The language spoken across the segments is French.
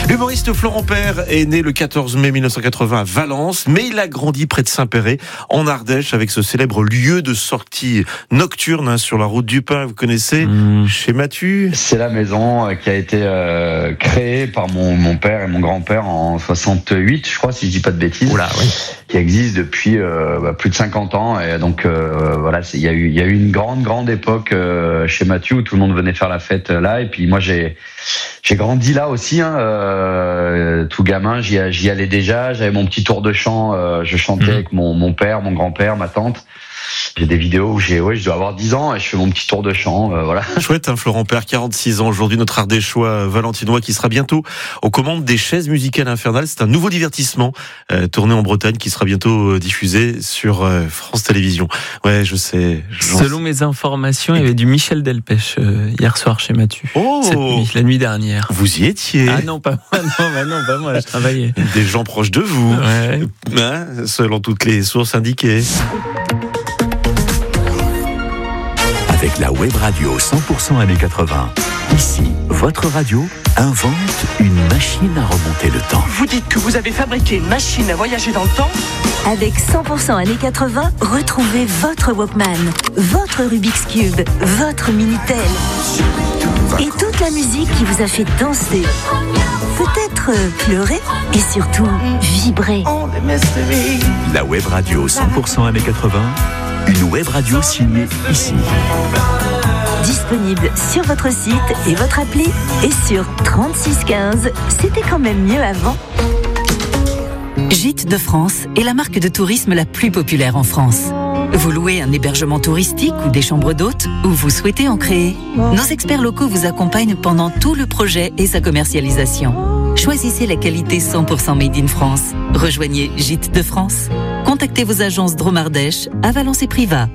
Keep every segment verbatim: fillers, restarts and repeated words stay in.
L'humoriste Florent Père est né le quatorze mai mille neuf cent quatre-vingts à Valence, mais il a grandi près de Saint-Péret, en Ardèche, avec ce célèbre lieu de sortie nocturne hein, sur la route du pain. Vous connaissez mmh. Chez Mathieu. C'est la maison qui a été euh, créée par mon, mon père et mon grand-père en soixante-huit, je crois, si je dis pas de bêtises. Oula, oui. Qui existe depuis euh, bah, plus de cinquante ans. Et donc euh, voilà, il y a eu il y a eu une grande grande époque euh, chez Mathieu où tout le monde venait faire la fête euh, là. Et puis moi j'ai j'ai grandi là aussi. Hein, euh, tout gamin, j'y, j'y allais déjà. J'avais mon petit tour de chant. Euh, je chantais mmh. avec mon mon père, mon grand-père, ma tante. J'ai des vidéos où j'ai, ouais, je dois avoir dix ans et je fais mon petit tour de chant, euh, voilà. Chouette, hein, Florent Père, quarante-six ans aujourd'hui, notre ardéchois valentinois qui sera bientôt aux commandes des chaises musicales infernales. C'est un nouveau divertissement euh, tourné en Bretagne qui sera bientôt euh, diffusé sur euh, France Télévisions. Ouais, je sais. Selon mes informations, il y avait du Michel Delpech euh, hier soir chez Mathieu. Oh, cette nuit, la nuit dernière. Vous y étiez? Ah non, pas moi, non, bah non, pas moi, je travaillais. Des gens proches de vous, ouais. hein, selon toutes les sources indiquées. Avec la web radio cent pour cent années quatre-vingts. Ici, votre radio invente une machine à remonter le temps. Vous dites que vous avez fabriqué une machine à voyager dans le temps ? Avec cent pour cent années quatre-vingts, retrouvez votre Walkman, votre Rubik's Cube, votre Minitel et toute la musique qui vous a fait danser, peut-être pleurer et surtout vibrer. La web radio cent pour cent années quatre-vingts, une web radio signée ici. Disponible sur votre site et votre appli et sur trente-six quinze. C'était quand même mieux avant. Gîtes de France est la marque de tourisme la plus populaire en France. Vous louez un hébergement touristique ou des chambres d'hôtes ou vous souhaitez en créer. Nos experts locaux vous accompagnent pendant tout le projet et sa commercialisation. Choisissez la qualité cent pour cent Made in France. Rejoignez Gîtes de France. Contactez vos agences Dromardèche à Valence et Privas.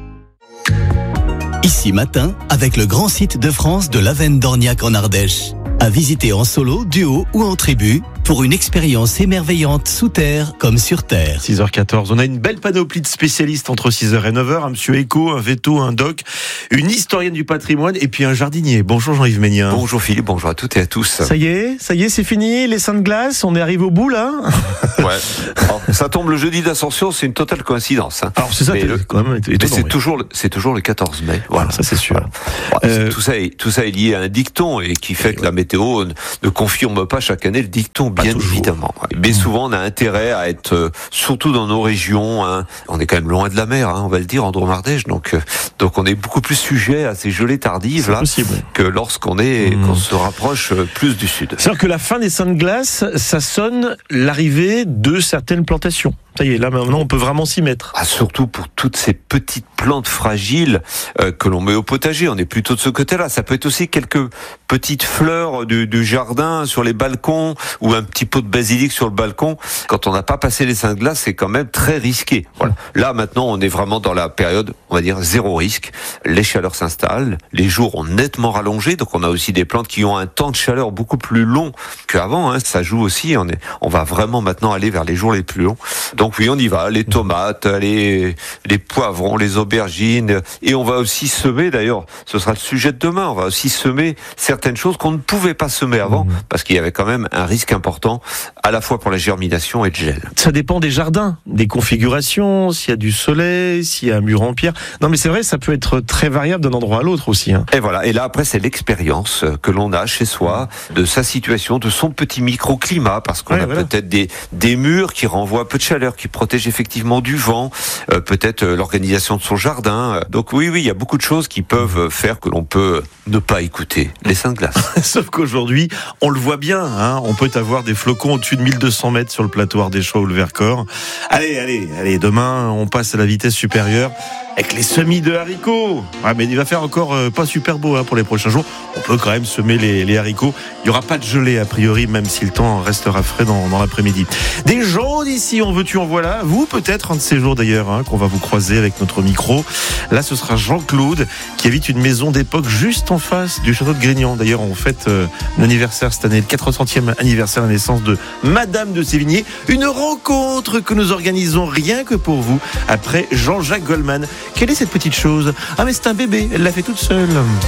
Ici matin, avec le grand site de France de l'Avenne d'Orniac en Ardèche. À visiter en solo, duo ou en tribu pour une expérience émerveillante sous terre comme sur terre. six heures quatorze, on a une belle panoplie de spécialistes entre six heures et neuf heures. Un monsieur éco, un veto, un doc, une historienne du patrimoine et puis un jardinier. Bonjour Jean-Yves Ménien. Bonjour Philippe, bonjour à toutes et à tous. Ça y est, ça y est, c'est fini, les seins de glace, on est arrivé au bout là. Ouais. Alors, ça tombe le jeudi d'Ascension, c'est une totale coïncidence. Hein. Alors c'est ça, mais le, quand même étonnant, mais c'est oui. toujours, c'est toujours le quatorze mai. Voilà, ça c'est sûr. Voilà. Euh, tout ça, est, tout ça est lié à un dicton et qui fait que ouais. la météo ne confirme pas chaque année le dicton, bien évidemment. Mais souvent, on a intérêt à être, euh, surtout dans nos régions, hein, on est quand même loin de la mer, hein, on va le dire, en Dromardèche, donc euh, donc on est beaucoup plus sujet à ces gelées tardives là possible. que lorsqu'on est, mmh. qu'on se rapproche plus du sud. C'est-à-dire que la fin des seins de glace, ça sonne l'arrivée de certaines plantations. Ça y est, là maintenant on peut vraiment s'y mettre. Ah, surtout pour toutes ces petites plantes fragiles euh, que l'on met au potager, on est plutôt de ce côté-là. Ça peut être aussi quelques petites fleurs du, du jardin sur les balcons ou un petit pot de basilic sur le balcon. Quand on n'a pas passé les seins de glace, c'est quand même très risqué. Voilà. Là maintenant on est vraiment dans la période, on va dire zéro risque. Les chaleurs s'installent, les jours ont nettement rallongé, donc on a aussi des plantes qui ont un temps de chaleur beaucoup plus long qu'avant. Hein. Ça joue aussi. On est, on va vraiment maintenant aller vers les jours les plus longs. Donc oui, on y va, les tomates, les, les poivrons, les aubergines, et on va aussi semer, d'ailleurs, ce sera le sujet de demain, on va aussi semer certaines choses qu'on ne pouvait pas semer avant, mmh. parce qu'il y avait quand même un risque important, à la fois pour la germination et le gel. Ça dépend des jardins, des configurations, s'il y a du soleil, s'il y a un mur en pierre. Non mais c'est vrai, ça peut être très variable d'un endroit à l'autre aussi. Hein. Et voilà, et là après c'est l'expérience que l'on a chez soi, de sa situation, de son petit microclimat, parce qu'on ouais, a voilà. peut-être des, des murs qui renvoient peu de chaleur, qui protège effectivement du vent, euh, peut-être euh, l'organisation de son jardin. Donc oui, oui, il y a beaucoup de choses qui peuvent faire que l'on peut ne pas écouter les seins de glace. Sauf qu'aujourd'hui, on le voit bien, hein, on peut avoir des flocons au-dessus de mille deux cents mètres sur le plateau Ardéchois ou le Vercors. Allez, allez, allez, demain, on passe à la vitesse supérieure avec les semis de haricots. Ah, mais il va faire encore euh, pas super beau hein, pour les prochains jours. On peut quand même semer les, les haricots. Il n'y aura pas de gelée a priori, même si le temps restera frais dans, dans l'après-midi. Des gens d'ici, on veut-tu en voilà. Vous peut-être un de ces jours d'ailleurs hein, qu'on va vous croiser avec notre micro. Là, ce sera Jean-Claude qui habite une maison d'époque juste en face du château de Grignan. D'ailleurs, on fête euh, l'anniversaire cette année, le quatre centième anniversaire de la naissance de Madame de Sévigné. Une rencontre que nous organisons rien que pour vous après Jean-Jacques Goldman. Quelle est cette petite chose ? Ah mais c'est un bébé, elle l'a fait toute seule.